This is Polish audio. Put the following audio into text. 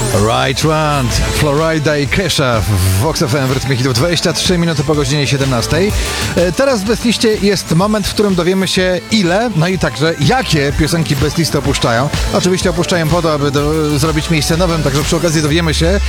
Right Round, Florida i Kesha w Vox FM w rytmie hitów 23 minuty po godzinie 17. Teraz w Bestliście jest moment, w którym dowiemy się ile, no i także jakie piosenki Bestlisty opuszczają. Oczywiście opuszczają po to, aby zrobić miejsce nowym, także przy okazji dowiemy się,